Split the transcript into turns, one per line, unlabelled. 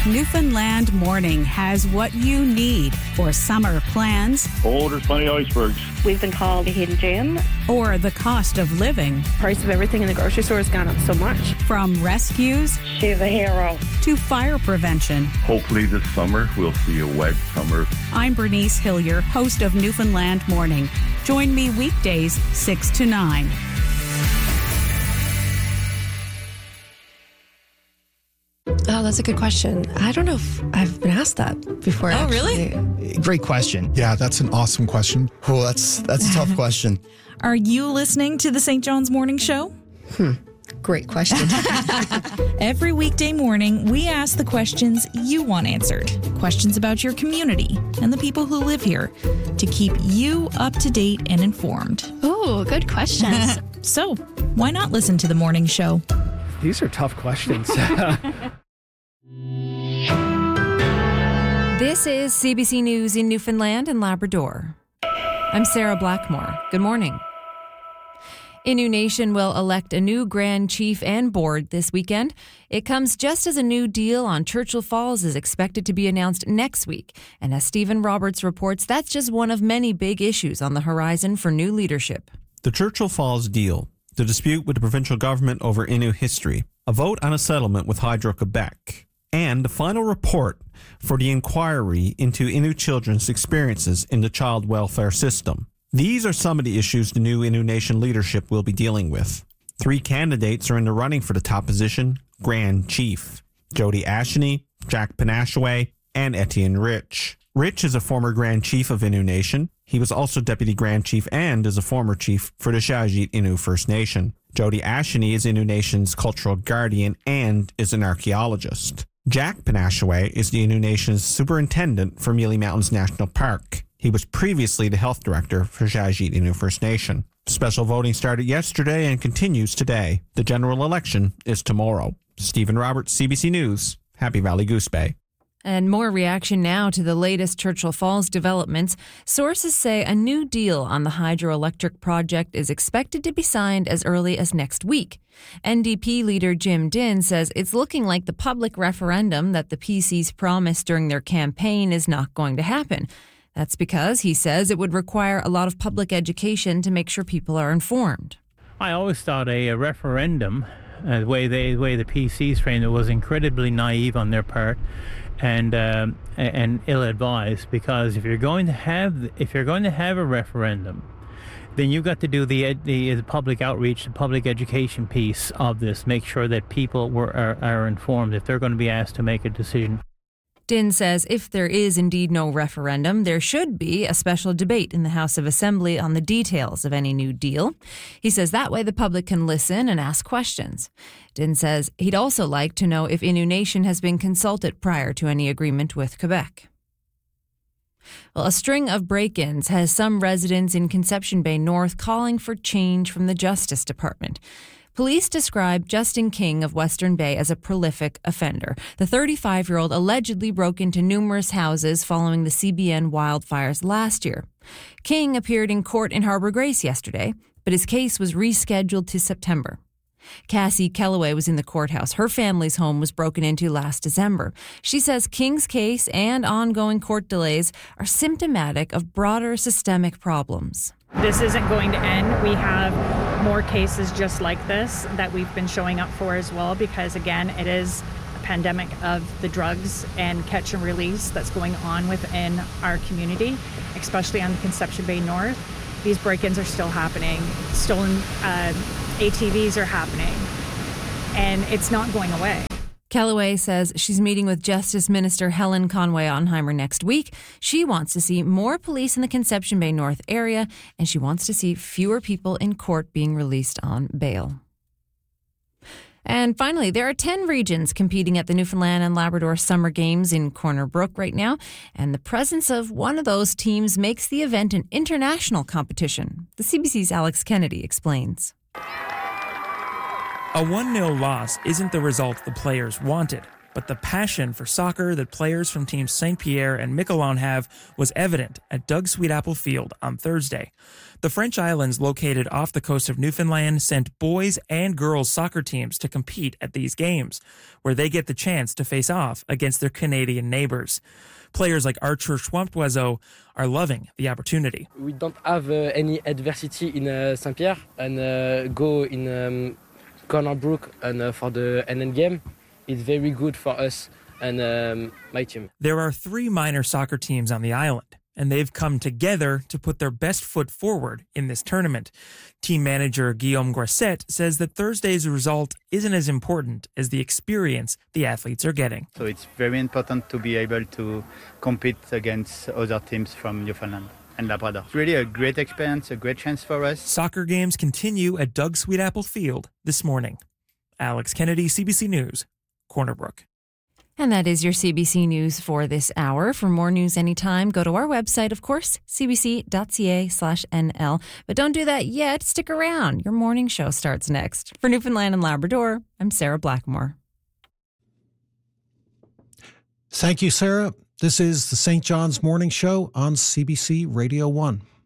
Newfoundland Morning has what you need for summer plans.
Oh, there's plenty of icebergs.
We've been called a hidden gem.
Or the cost of living.
Price of everything in the grocery store has gone up so much.
From rescues.
She's a hero.
To fire prevention.
Hopefully this summer we'll see a wet summer.
I'm Bernice Hillier, host of Newfoundland Morning. Join me weekdays 6 to 9.
Oh, that's a good question. I don't know if I've been asked that before.
Oh,
actually.
really? Great question.
Yeah, that's an awesome question.
Oh, that's a tough question.
Are you listening to the St. John's Morning Show?
Great question.
Every weekday morning, we ask the questions you want answered. Questions about your community and the people who live here to keep you up to date and informed.
Oh, good questions.
So, why not listen to the morning show?
These are tough questions.
This is CBC News in Newfoundland and Labrador. I'm Sarah Blackmore. Good morning. Innu Nation will elect a new Grand Chief and board this weekend. It comes just as a new deal on Churchill Falls is expected to be announced next week. And as Stephen Roberts reports, that's just one of many big issues on the horizon for new leadership.
The Churchill Falls deal, the dispute with the provincial government over Innu history, a vote on a settlement with Hydro-Quebec, and the final report for the inquiry into Innu children's experiences in the child welfare system. These are some of the issues the new Innu Nation leadership will be dealing with. 3 candidates are in the running for the top position, Grand Chief: Jody Asheny, Jack Panashaway, and Etienne Rich. Rich is a former Grand Chief of Innu Nation. He was also Deputy Grand Chief and is a former chief for the Shawjeet Innu First Nation. Jody Asheny is Innu Nation's cultural guardian and is an archaeologist. Jack Panashaway is the Innu Nation's superintendent for Mealy Mountains National Park. He was previously the health director for Shawjeet Innu First Nation. Special voting started yesterday and continues today. The general election is tomorrow. Stephen Roberts, CBC News, Happy Valley Goose Bay.
And more reaction now to the latest Churchill Falls developments. Sources say a new deal on the hydroelectric project is expected to be signed as early as next week. NDP leader Jim Dinn says it's looking like the public referendum that the PCs promised during their campaign is not going to happen. That's because, he says, it would require a lot of public education to make sure people are informed.
I always thought a referendum, the way the PCs framed it, was incredibly naive on their part and ill-advised. Because if you're going to have a referendum, then you've got to do the public outreach, the public education piece of this. Make sure that people are informed if they're going to be asked to make a decision.
Dinn says if there is indeed no referendum, there should be a special debate in the House of Assembly on the details of any new deal. He says that way the public can listen and ask questions. Dinn says he'd also like to know if Innu Nation has been consulted prior to any agreement with Quebec. Well, a string of break-ins has some residents in Conception Bay North calling for change from the Justice Department. Police describe Justin King of Western Bay as a prolific offender. The 35-year-old allegedly broke into numerous houses following the CBN wildfires last year. King appeared in court in Harbour Grace yesterday, but his case was rescheduled to September. Cassie Kellaway was in the courthouse. Her family's home was broken into last December. She says King's case and ongoing court delays are symptomatic of broader systemic problems.
This isn't going to end. We have more cases just like this that we've been showing up for as well, because again, it is a pandemic of the drugs and catch and release that's going on within our community, especially on the Conception Bay North. These break-ins are still happening. Stolen ATVs are happening, and it's not going away.
Kellaway says she's meeting with Justice Minister Helen Conway-Ottenheimer next week. She wants to see more police in the Conception Bay North area, and she wants to see fewer people in court being released on bail. And finally, there are 10 regions competing at the Newfoundland and Labrador Summer Games in Corner Brook right now, and the presence of one of those teams makes the event an international competition. The CBC's Alex Kennedy explains.
A 1-0 loss isn't the result the players wanted,
but the passion for soccer that players from teams St. Pierre and Miquelon have was evident at Doug Sweetapple Field on Thursday. The French islands located off the coast of Newfoundland sent boys and girls soccer teams to compete at these games, where they get the chance to face off against their Canadian neighbors. Players like Archer Schwampoiseau are loving the opportunity.
We don't have any adversity in Saint-Pierre and go in Corner Brook and for the NN game. It's very good for us and my team.
There are 3 minor soccer teams on the island, and they've come together to put their best foot forward in this tournament. Team manager Guillaume Grasset says that Thursday's result isn't as important as the experience the athletes are getting.
So it's very important to be able to compete against other teams from Newfoundland and Labrador. It's really a great experience, a great chance for us.
Soccer games continue at Doug Sweetapple Field this morning. Alex Kennedy, CBC News, Corner Brook.
And that is your CBC News for this hour. For more news anytime, go to our website, of course, cbc.ca/NL. But don't do that yet. Stick around. Your morning show starts next. For Newfoundland and Labrador, I'm Sarah Blackmore.
Thank you, Sarah. This is the St. John's Morning Show on CBC Radio 1.